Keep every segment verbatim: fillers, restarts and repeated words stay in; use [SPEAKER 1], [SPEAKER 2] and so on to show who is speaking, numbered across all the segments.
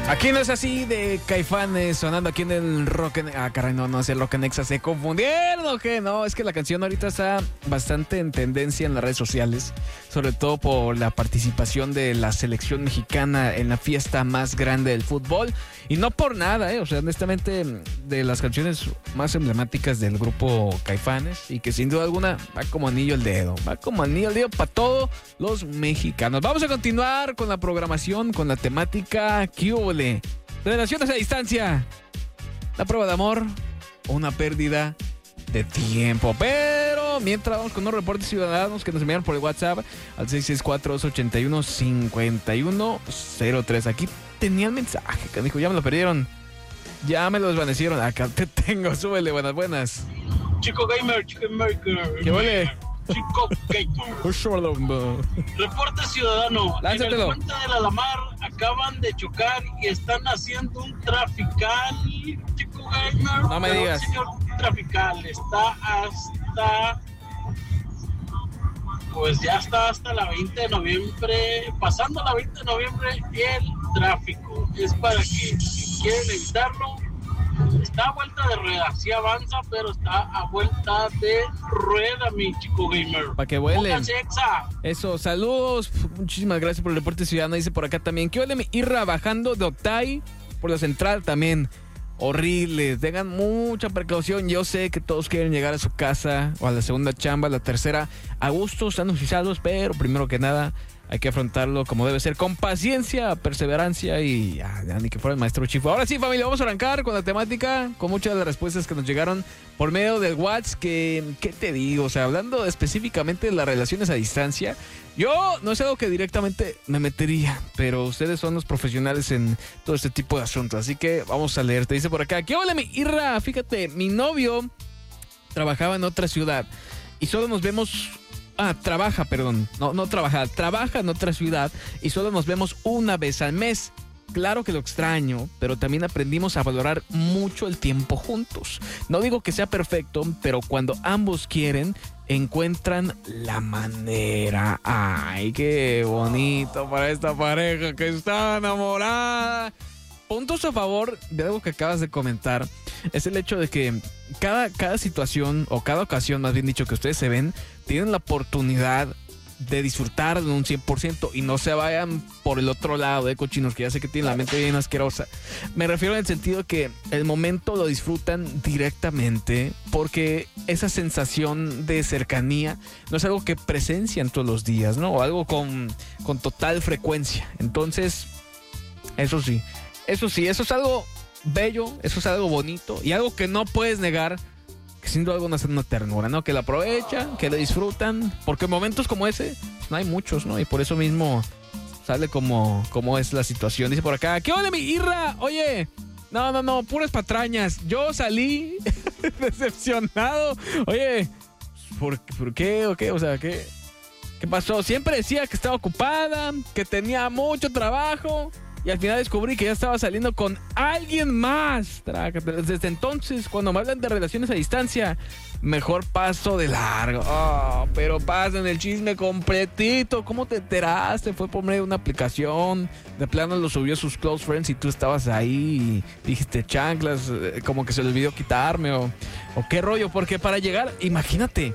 [SPEAKER 1] Aquí no es así de Caifanes sonando aquí en el Rock en... Ah, caray, no, no es el Rock en Exa. ¿Se confundieron o qué? No, es que la canción ahorita está bastante en tendencia en las redes sociales, sobre todo por la participación de la selección mexicana en la fiesta más grande del fútbol. Y no por nada, ¿eh? O sea, honestamente, de las canciones más emblemáticas del grupo Caifanes, y que sin duda alguna va como anillo al dedo, va como anillo al dedo para todos los mexicanos. Vamos a continuar con la programación, con la temática ¿qué huele? Relaciones a distancia, la prueba de amor o una pérdida de tiempo. Pero mientras vamos con unos reportes ciudadanos que nos enviaron por el WhatsApp al seis seis cuatro, dos ocho uno, cinco uno cero tres. Aquí tenía el mensaje que dijo, ya me lo perdieron, ya me lo desvanecieron. Acá te tengo, súbele, buenas, buenas.
[SPEAKER 2] Chico gamer, chico maker.
[SPEAKER 1] ¿Qué huele?
[SPEAKER 2] Chico gamer. Reporte ciudadano.
[SPEAKER 1] Lánzatelo.
[SPEAKER 2] En el puente del Alamar acaban de chocar y están haciendo un trafical. Chico gamer.
[SPEAKER 1] No me
[SPEAKER 2] Pero,
[SPEAKER 1] digas.
[SPEAKER 2] Señor trafical, está hasta... Pues ya está hasta la veinte de noviembre. Pasando la veinte de noviembre el tráfico. Es para que si quieren evitarlo, está a vuelta de rueda, sí avanza, pero está a vuelta de rueda, mi chico gamer.
[SPEAKER 1] Para que vuelen.
[SPEAKER 2] Pónganse exa.
[SPEAKER 1] Eso, saludos. Muchísimas gracias por el reporte ciudadano. Dice por acá también. ¿Qué huele mi Irra bajando de Otay por la central también? Horrible. Tengan mucha precaución. Yo sé que todos quieren llegar a su casa o a la segunda chamba, a la tercera, a gusto, sanos y salvos, pero primero que nada hay que afrontarlo como debe ser, con paciencia, perseverancia y ya, ya ni que fuera el maestro Chifo. Ahora sí, familia, vamos a arrancar con la temática, con muchas de las respuestas que nos llegaron por medio del WhatsApp, que, ¿qué te digo? O sea, hablando específicamente de las relaciones a distancia, yo no es algo que directamente me metería, pero ustedes son los profesionales en todo este tipo de asuntos, así que vamos a leer. Te dice por acá, ¿qué hola mi Irra? Fíjate, mi novio trabajaba en otra ciudad y solo nos vemos... Ah, trabaja, perdón. No, no trabaja. Trabaja en otra ciudad y solo nos vemos una vez al mes. Claro que lo extraño, pero también aprendimos a valorar mucho el tiempo juntos. No digo que sea perfecto, pero cuando ambos quieren, encuentran la manera. Ay, qué bonito para esta pareja que está enamorada. Puntos a favor de algo que acabas de comentar es el hecho de que cada, cada situación, o cada ocasión, más bien dicho, que ustedes se ven, tienen la oportunidad de disfrutar de un cien por ciento y no se vayan por el otro lado de cochinos, que ya sé que tienen la mente bien asquerosa. Me refiero en el sentido de que el momento lo disfrutan directamente, porque esa sensación de cercanía no es algo que presencian todos los días, ¿no? O algo con, con total frecuencia. Entonces, eso sí, eso sí, eso es algo bello, eso es algo bonito y algo que no puedes negar, que sin duda alguna es una ternura, ¿no? Que la aprovechan, que la disfrutan, porque momentos como ese pues, no hay muchos, ¿no? Y por eso mismo sale como, como es la situación. Dice por acá, ¿qué onda mi Irra? Oye, no, no, no, puras patrañas. Yo salí decepcionado. Oye, ¿por, ¿por qué o qué? O sea, ¿qué, ¿qué pasó? Siempre decía que estaba ocupada, que tenía mucho trabajo. Y al final descubrí que ya estaba saliendo con alguien más. Desde entonces, cuando me hablan de relaciones a distancia, mejor paso de largo. Oh, pero pasen el chisme completito. ¿Cómo te enteraste? ¿Fue por medio de una aplicación? De plano lo subió a sus close friends y tú estabas ahí y dijiste chanclas, como que se le olvidó quitarme o, o qué rollo. Porque para llegar, imagínate,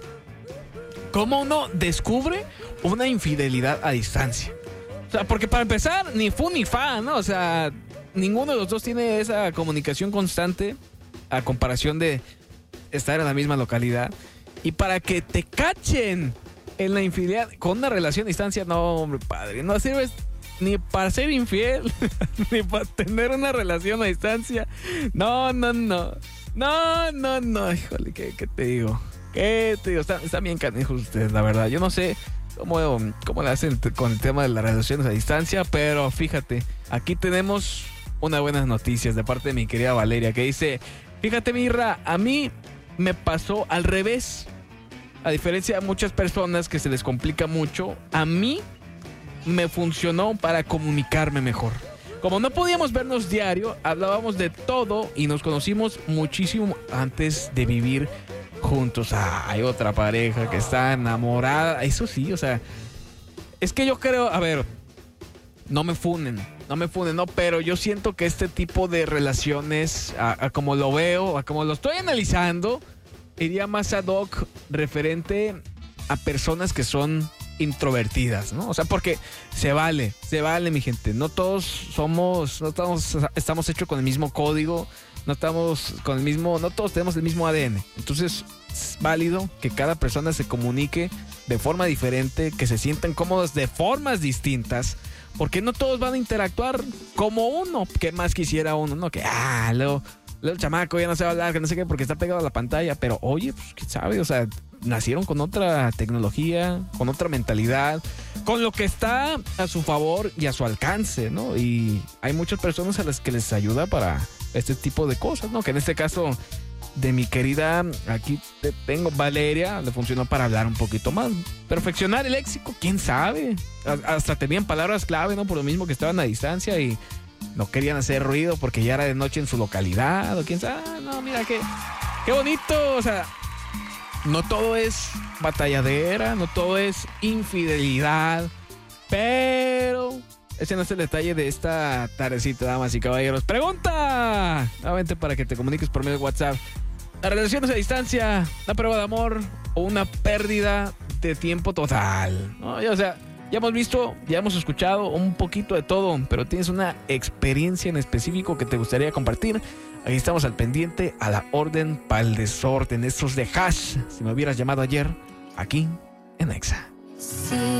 [SPEAKER 1] cómo uno descubre una infidelidad a distancia. O sea, porque para empezar, ni fu ni fa, ¿no? O sea, ninguno de los dos tiene esa comunicación constante a comparación de estar en la misma localidad. Y para que te cachen en la infidelidad con una relación a distancia, no, hombre, padre, no sirves ni para ser infiel, ni para tener una relación a distancia. No, no, no. No, no, no. Híjole, ¿qué, qué te digo? ¿Qué te digo? Están, están bien canijos ustedes, la verdad. Yo no sé cómo, cómo le hacen con el tema de las relaciones a distancia, pero fíjate, aquí tenemos unas buenas noticias de parte de mi querida Valeria, que dice, fíjate, Mirra, a mí me pasó al revés. A diferencia de muchas personas que se les complica mucho, a mí me funcionó para comunicarme mejor. Como no podíamos vernos diario, hablábamos de todo y nos conocimos muchísimo antes de vivir juntos. Ah, hay otra pareja que está enamorada. Eso sí, o sea, es que yo creo, a ver, no me funen, no me funen, no, pero yo siento que este tipo de relaciones, a, a como lo veo, a como lo estoy analizando, iría más ad hoc referente a personas que son introvertidas, ¿no? O sea, porque se vale, se vale, mi gente. No todos somos, no estamos, estamos hechos con el mismo código, no estamos con el mismo, no todos tenemos el mismo A D N. Entonces, es válido que cada persona se comunique de forma diferente, que se sientan cómodos de formas distintas, porque no todos van a interactuar como uno. ¿Qué más quisiera uno, no? Que, ah, luego, luego el chamaco ya no se va a hablar, que no sé qué, porque está pegado a la pantalla. Pero, oye, pues, ¿quién sabe? O sea, nacieron con otra tecnología, con otra mentalidad, con lo que está a su favor y a su alcance, ¿no? Y hay muchas personas a las que les ayuda para este tipo de cosas, ¿no? Que en este caso de mi querida, aquí te tengo, Valeria, le funcionó para hablar un poquito más, perfeccionar el léxico, quién sabe, hasta tenían palabras clave, ¿no? Por lo mismo que estaban a distancia y no querían hacer ruido porque ya era de noche en su localidad, o quién sabe. Ah, no, mira qué, qué bonito, o sea, no todo es batalladera, no todo es infidelidad, pero ese no es el detalle de esta tardecita, damas y caballeros. Pregunta, nuevamente, para que te comuniques por medio de WhatsApp. ¿Las relaciones a distancia, una prueba de amor o una pérdida de tiempo total? ¿No? O sea, ya hemos visto, ya hemos escuchado un poquito de todo, pero tienes una experiencia en específico que te gustaría compartir. Aquí estamos al pendiente, a la orden para el desorden. Estos de Hash, si me hubieras llamado ayer, aquí en Exa. Sí.